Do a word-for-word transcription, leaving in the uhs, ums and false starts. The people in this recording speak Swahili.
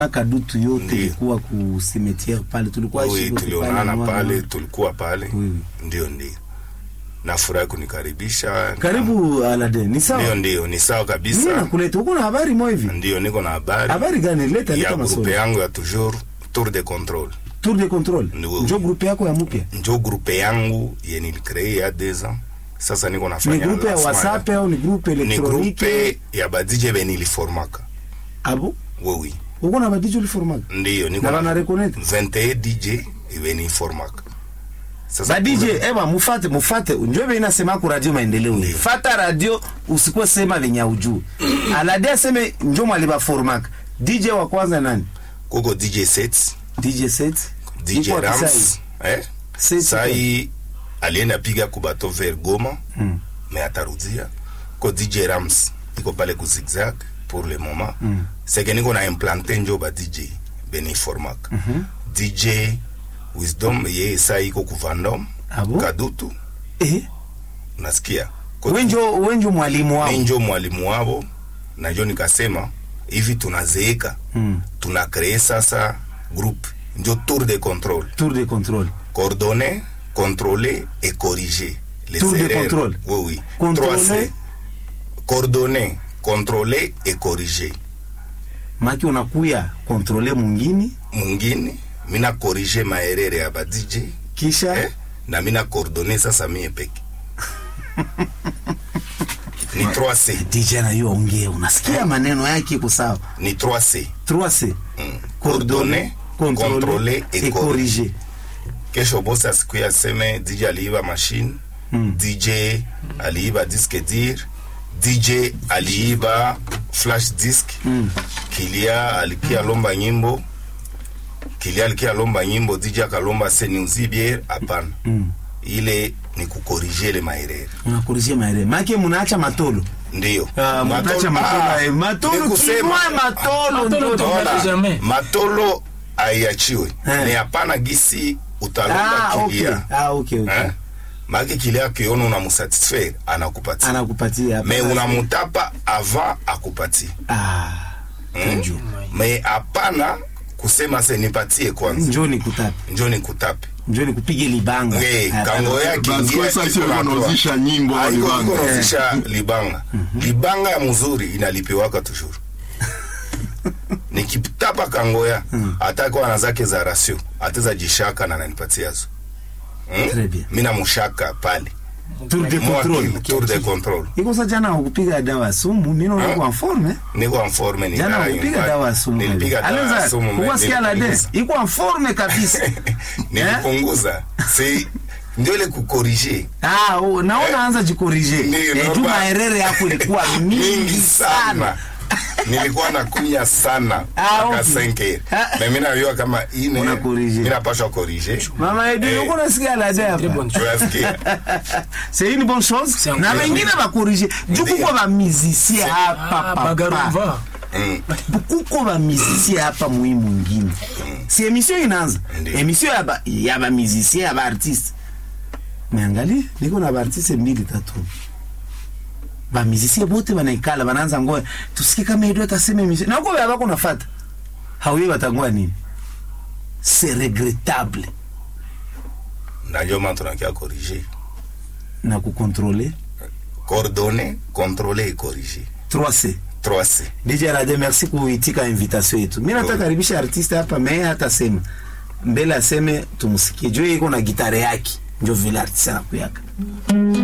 Kadutu yote ilikuwa ku cimetière pale, tulikuwa oui, tulionana pale, tulikuwa pale. Oui. Ndio ndio. Na furaha kunikaribisha. Karibu Alade. Ni sawa? Ndio ndio, ni sawa kabisa. Mimi nakuleta uko na habari moja hivi. Ndio niko na habari. Habari gani? Leta leta maswali. Ya groupe yangu ya toujours Tour de Contrôle. Tour de Contrôle. Ndio groupe yako ya mpya? Ndio groupe yangu yenye nilicree ya deux ans. Sasa niko nafanya. Ni groupe ya WhatsApp au ni groupe électronique? Ni groupe ya ba D J beni liformaka. Abo? Oui oui. Uko na ba D J liformaka? Ndio niko na reconnaître. vingt et un D J beni formaka. Sasa D J eba mufate mufate njoo bena inasema ku radio maendeleo. Fata radio usikuwe sema venya ujuu. Alade aseme njoo mwaliba formaka. D J wa kwanza nani? Koko D J Sets. D J Sets. D J Rams. Eh? Sai alienda piga kubato ver Goma. Mm. Mais atarudia. Ko D J Rams iko pale ku zigzag pour le moment. Mm. C'est que niko na implanter njo ba D J beni formaka. Mm -hmm. D J Wisdom ye sai iko ku Vandom. Abo? Kadutu. Eh? Nasikia. Wenjo wenjo mwalimu wao. Wenjo mwalimu wao. Na jo nikasema hivi tunazeeka. Mm. Tuna créer sasa groupe njo Tour de Contrôle. Tour de Contrôle. Coordonner, contrôler et corriger les Tour erreurs. de Contrôle. Oui oui. Contrôler, coordonner, contrôler et corriger. Maki unakuya contrôler mwingine, mwingine mina corriger maerere ya ba D J kisha eh? Na mina coordonner sasa mie peke. Ni trois C. D J na yo ongea unasikia maneno yake iko sawa. Ni trois C. trois C. Mm. Coordonner, contrôler, contrôler et, et corriger. Kesho boss asikuya seme D J aliiba machine, mm. D J aliiba disque dir, D J aliiba flash disk, mm. Kilia alikia lomba nyimbo, Kilia alikia lomba nyimbo, D J akalomba senyuzibier, hapana. Mm. Ile ni kukorije le maerere. Unakorije maerere. Maki munaacha matolo. Ndio. Ah, munaacha matolo. Ah, matolo kusema matolo ndio. Matolo aiachiwe. Eh. Ni hapana gisi utalomba ah, Kilia. Okay. Ah, okay, okay. Eh? Maki Kilia kiona unamusatisfaire anakupatia. Anakupatia. Mais unamutapa avant akupatie. Ah. Hmm? Mais hapana kusema se nipatie kwanza. Njoo nikutape. Njoo nikutape. Njoo nikupige libanga. Hey, kango yake ingia sio kuanzisha nyimbo wa libanga. Kuanzisha libanga. Libanga ya mzuri inalipiwaka toujours. Nikitapa kango ya hata kwa anazake za rasio, ateza jishaka na ananipatia zo. Très bien. Mina mushaka pale. Tour de Contrôle. Tour de Contrôle. Iko sa jana ukupiga dawa sumu, mimi niko en forme. Niko en forme ni jana ukupiga dawa sumu. Nilipiga dawa sumu. Kwa sikia la des. Iko en forme kabisa. Nilipunguza. Si ndio ile kukorije. Ah, naona anza jikorije. Eh, tu maerere yako ilikuwa mingi sana. Nilikuwa nakunya sana mpaka senke. Na mimi najua kama ine mimi napaswa corriger. Mama Edu uko nasikia la des hapa. C'est une bonne chose. Na wengine ba corriger. Juku kwa ba musicien hapa papa. Kuko ba musicien hapa muhimu mwingine. Si emission inaanza. Emission ya ba ya ba musicien ya ba artiste. Meangalie niko na ba artiste mbili tatu. Ba musicien bote banaikala banaanza ngoe tusikie kama Edu atasema emission. Na uko baba kunafuata. Hawi batangwa nini? C'est regrettable. Najua mtu tunakia corriger. Na kukontrole, coordonner, contrôler et corriger. trois C. trois C. D J Alade, merci kuitika invitation yetu. Mimi nataka karibisha artiste hapa, mimi hata sema mbele aseme tumsikie. Jo iko na gitare yake. Ndio vile artiste anakuyaka.